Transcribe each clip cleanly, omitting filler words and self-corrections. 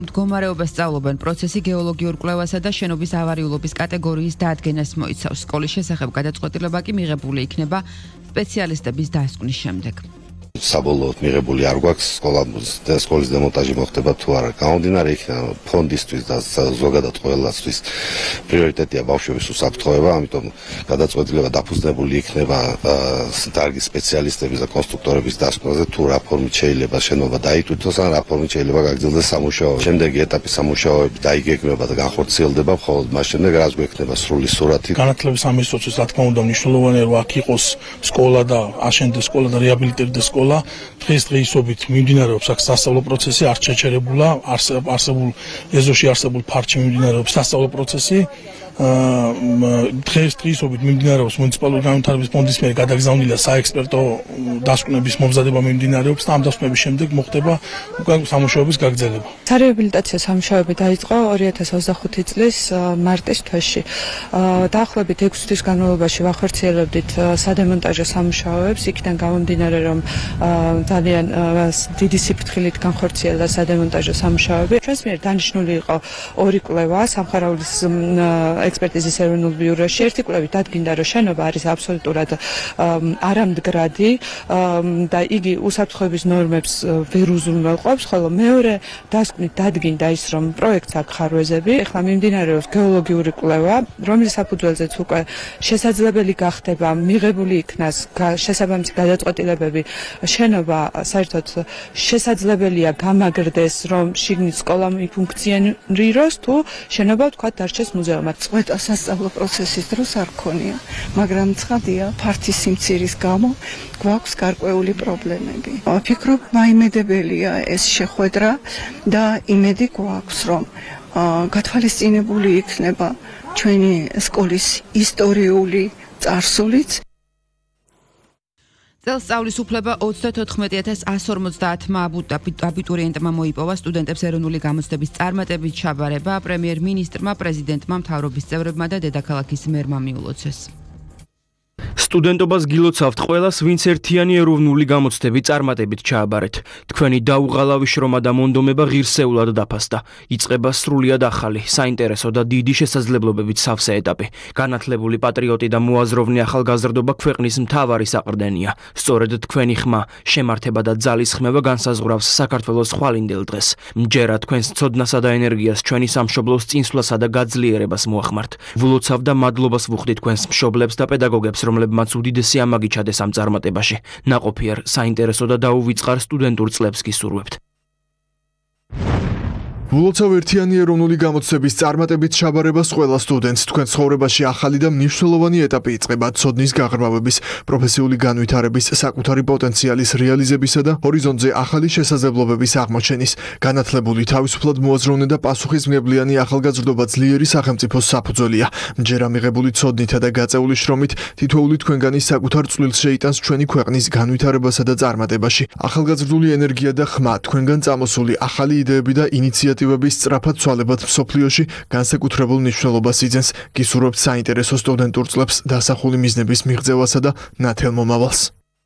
მდგომარეობას სწავლობენ პროცესი გეოლოგიურ კვლევასა და შენობის ავარიულობის კატეგორიის დადგენას მოიცავს. სკოლის შესახებ გადაწყვეტილება კი მიღებული იქნება სპეციალისტების დასკვნის შემდეგ. საბოლოოდ მიღებული არ გვაქვს სკოლის დემონტაჟი მოხდება თუ არა. გამომდინარე იქიდან ფონდისთვის და ზოგადად ყველასთვის პრიორიტეტია ბავშვების უსაფრთხოება, ამიტომ გადაწყვეტილება დაფუძნებული იქნება დარგის სპეციალისტების და კონსტრუქტორების დასკვნაზე, თუ რა ფორმით შეიძლება შენობა დაიტვირთოს ან რა ფორმით შეიძლება გაგრძელდეს სამუშაოები. შემდეგი ეტაპის სამუშაოები დაიგეგმება და განხორციელდება, ხოლო მას შემდეგ რაც გვექნება სრული სურათი. განათლების სამინისტროთვის რა თქმა უნდა მნიშვნელოვანია რომ აქ იყოს სკოლა და აშენდეს სკოლა და რეაბილიტირდეს სკოლა. დღესდღეობით მიმდინარეობს აქ სასწავლო პროცესი, არ შეჩერებულა, არსებულ ეზოში არსებულ ფარჩი მიმდინარეობს სასწავლო პროცესი. დღესდღეობით მიმდინარეობს მუნიციპალური განვითარების ფონდის მიერ გადაგზავნილი საექსპერტო დასკვნების მომზადება მიმდინარეობს და ამ დასკვნების შემდეგ მოხდება სამუშაოების გაგრძელება. სარეაბილიტაციო სამუშაოები დაიწყო 2025 წლის მარტის თვეში. დაახლოებით 6 თვის განმავლობაში ვახორციელებდით სადემონტაჟო სამუშაოებს, იქიდან გამომდინარე რომ ძალიან დიდი სიფრთხილით განხორციელდა სადემონტაჟო სამუშაოები. ჩვენს მიერ დანიშნული იყო 2 კვლევა სამხარაულის ექსპერტიზის ეროვნულ ბიუროში. ერთი კვლევით დადგინდა, რომ შენობა არის აბსოლუტურად არამდგრადი და იგი უსაფრთხოების ნორმებს ვერ უზრუნველყოფს, ხოლო მეორე დასკვნით დადგინდა ის, რომ პროექტს აქვს ხარვეზები. ეხლა მიმდინარეობს გეოლოგიური კვლევა, რომლის საფუძველზეც უკვე შესაძლებელი გახდება მიღებული იქნას შესაბამისი გადაწყვეტილებები. შენობა საერთოდ შესაძლებელია გამაგრდეს, რომ შიგნით სკოლა მიფუნქციონიროს, თუ შენობა თქვა დარჩეს მუზეუმად. წვეტა სასწავლო პროცესის დროს არ ქონია, მაგრამ ცხადია, ფართის სიმცირის გამო გვაქვს გარკვეული პრობლემები. ვფიქრობ, მაიმედებელია ეს შეხვედრა და იმედი გვაქვს, რომ გათვალისწინებული იქნება ჩვენი სკოლის ისტორიული წარსულიც. წელს სწავლის უფლება 34,150 აბიტურიენტმა მოიპოვა სტუდენტებს ეროვნული გამოცდების წარმატებით ჩაბარება პრემიერ-მინისტრმა, პრეზიდენტმა, მთავრობის წევრებმა და დედაქალაქის მერმა მიულოცეს. სტუდენტობას გილოცავთ ყველას, ვინც ერთიანი ეროვნული გამოცდები წარმატებით ჩააბარეთ. თქვენი დაუღალავი შრომა და მონდომება ღირსეულად დაფასდა. იწყება სრულიად ახალი, საინტერესო და დიდი შესაძლებლობებით სავსე ეტაპი. განათლებული პატრიოტი და მოაზროვნე ახალგაზრდობა ქვეყნის მთავარი საყრდენია. სწორედ თქვენი ხმა, შემართება და ძალის ხმევა განსაზღვრავს საქართველოს ხვალინდელ დღეს. მჯერა თქვენს ცოდნასა და ენერგიას ჩვენი სამშობლოს წინსვლასა და გაძლიერებას მოახმართ. ვლოცავ და მადლობას ვუხდით თქვენს მშობლებს და პედაგოგებს, რომლებმაც უდიდესი ამაგი ჩადეს ამ წარმატებაში. ნაყოფიერ, საინტერესო და დაუვიწყარ სტუდენტურ წლებს გისურვებთ. ვლოცავ ერთიანი ეროვნული გამოცდების წარმატებით ჩაბარებას ყველა სტუდენტს თქვენ ცხოვრებაში ახალი და მნიშვნელოვანი ეტაპი იწყება ცოდნის გაღრმავების, პროფესიული განვითარების, საკუთარი პოტენციალის რეალიზებისა და ჰორიზონტზე ახალი შესაძლებლობების აღმოჩენის. განათლებული, თავისუფლად მოაზროვნე და პასუხისმგებლიანი ახალგაზრდობა ძლიერი სახელმწიფოს საფუძველია. მჯერა მიღებული ცოდნითა და გაწეული შრომით თითოეული თქვენგანი საკუთარ წვლილს შეიტანს ჩვენი ქვეყნის განვითარებასა და წარმატებაში. ახალგაზრდული ენერგია და ხმა თქვენგან წამოსული ახალი იდეები და ინიციატივები სწრაფად ცვალებად მსოფლიოში განსაკუთრებულ მნიშვნელობას იძენს. გისურვებთ საინტერესო სტუდენტურ წლებს, დასახული მიზნების მიღწევასა და ნათელ მომავალს.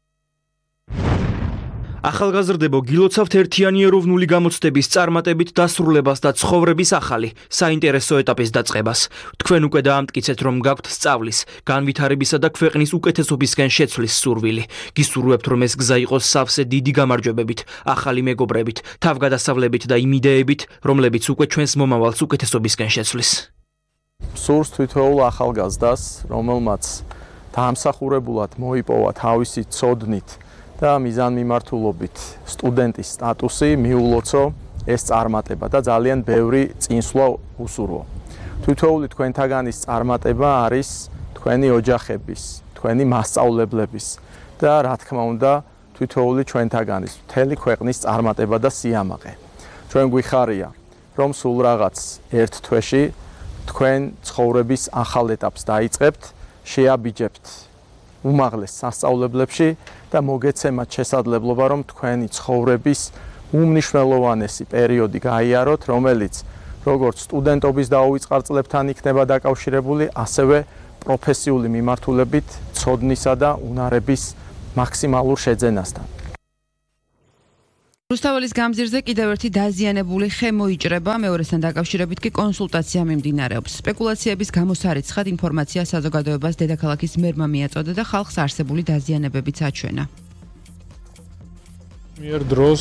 ახალგაზრდებო, გილოცავთ ერთიანი ეროვნული გამოცდების წარმატებით დასრულებას და ცხოვრების ახალი, საინტერესო ეტაპის დაწყებას. თქვენ უკვე დაამტკიცეთ, რომ გაქვთ სწავლის, განვითარებისა და ქვეყნის უკეთესობისკენ შეცვლის სურვილი. გისურვებთ, რომ ეს გზა იყოს სავსე დიდი გამარჯვებებით, ახალი მეგობრებით, თავგადასავლებით და იმ იდეებით, რომლებიც უკვე ჩვენს მომავალს უკეთესობისკენ შეცვლის. სურს თითოეულ ახალგაზრდას, რომელმაც დაამსახურებულად მოიპოვა თავისი ცოდნით და მიზანმიმართულობით სტუდენტის სტატუსი მიულოცო ეს წარმატება და ძალიან ბევრი წინსვლა უსურვო. თითოეული თქვენთაგანის წარმატება არის თქვენი ოჯახების, თქვენი მასწავლებლების და რა თქმა უნდა თითოეული ჩვენთაგანის მთელი ქვეყნის წარმატება და სიამაყე. ჩვენ გვიხარია, რომ სულ რაღაც ერთ თვეში თქვენ ცხოვრების ახალ ეტაპს დაიწყებთ, შეაბიჯებთ უმაღლეს სასწავლებლებში და მოგეცემათ შესაძლებლობა, რომ თქვენი ცხოვრების უმნიშვნელოვანესი პერიოდი გაიაროთ, რომელიც როგორც სტუდენტობის დაუვიწყარ წლებთან იქნება დაკავშირებული, ასევე პროფესიული მიმართულებით ცოდნისა და უნარების მაქსიმალურ შეძენასთან. რუსთაველის გამზირზე კიდევ ერთი დაზიანებული ხე მოიჭრება, მეორესთან დაკავშირებით კი კონსულტაცია მიმდინარეობს. სპეკულაციების გამოსარიცხად ინფორმაცია საზოგადოებას დედაქალაქის მერმა მიაწოდა და ხალხს არსებული დაზიანებებიც აჩვენა. მიერ დროს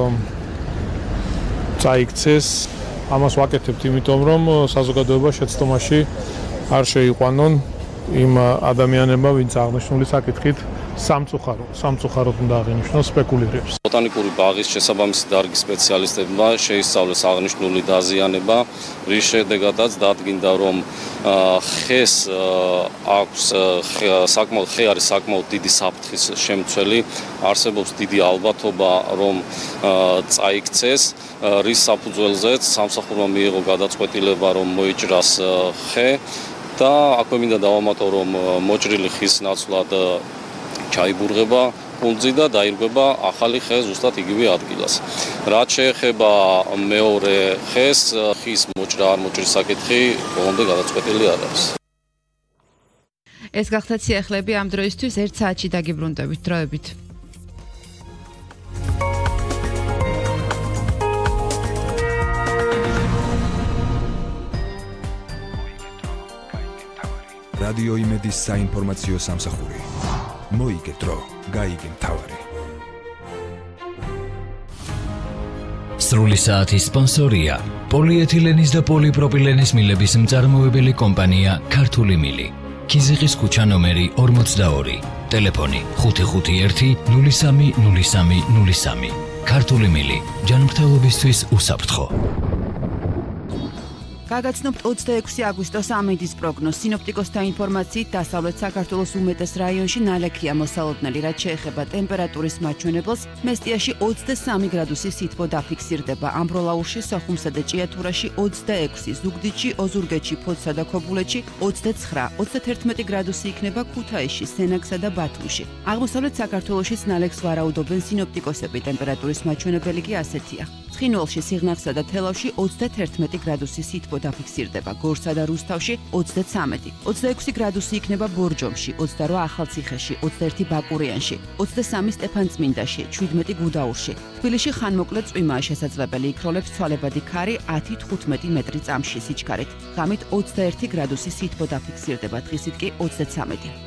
წაიქცეს, ამას ვაკეთებთ, იმიტომ რომ საზოგადოება შეცდომაში არ შეიყვანონ იმ ადამიანებმა, ვინც აღნიშნული საკითხით სამწუხაროდ უნდა აღინიშნოს სპეკულირებს. ბოტანიკური ბაღის შესაბამისი დარგის სპეციალისტებმა შეისწავლეს აღნიშნული დაზიანება, რის შედეგადაც დადგინდა, რომ ხეს აქვს ხე არის საკმაოდ დიდი საფრთხის შემცველი, არსებობს დიდი ალბათობა, რომ წაიქცეს, რის საფუძველზეც სამსახურმა მიიღო გადაწყვეტილება, რომ მოიჭრას ხე და აქვე მინდა დავამატო, რომ მოჭრილი ხის ნაცვლად ჩაიბურღება კუნძი და დაირღვება ახალი ხე ზუსტად იგივე ადგილას. რაც შეეხება მეორე ხეს, ხის მოჭრა არ მოჭრის საკითხი ბოლომდე გადაწყვეტილი არ არის. ეს გახდა ციახლები ამ დროისთვის 1 საათში დაგიბრუნდებით დროებით. რადიო იმედის საინფორმაციო სამსახური. მოიგე დრო, გაიგე მთავარი. სრული საათის სპონსორია პოლიეთილენის და პოლიპროპილენის მილების მწარმოებელი კომპანია ქართული მილი. ქიზიყის ქუჩა ნომერი 42. ტელეფონი 551 030303. ქართული მილი. ჯანმრთელობისთვის უსაფრთხო. გაგაცნობთ 26 აგვისტოს ამინდის პროგნოზ. სინოპტიკოსთა ინფორმაციით დასავლეთ საქართველოს უმეტეს რაიონში ნალექია მოსალოდნელი, რაც შეეხება ტემპერატურის მაჩვენებელს. მესტიაში 23 გრადუსი სითბო დაფიქსირდება. ამბროლაურში, სოხუმსა და ჭიათურაში 26, ზუგდიდში, ოზურგეთში, ფოთსა და ქობულეთში 29, 31 გრადუსი იქნება ქუთაისში, სენაკსა და ბათუმში. აღმოსავლეთ საქართველოშიც ნალექს ვარაუდობენ სინოპტიკოსები. ტემპერატურის მაჩვენებელი კი ასეთია. ცხინვალში, სიღნაღსა და თელავში 31 გრადუსი სითბო დაფიქსირდება. გორსა და რუსთავში 33, 26 გრადუსი იქნება ბორჯომში, 28 ახალციხეში, 21 ბაკურიანში, 23 სტეფანწმინდაში, 17 გუდაურში. თბილისში ხანმოკლე წვიმაა შესაძლებელი, იქროლებს ცვალებადი ქარი 10-15 მეტრი წამში სიჩქარით. ღამით 21 გრადუსი სითბო დაფიქსირდება, დღისით კი 33.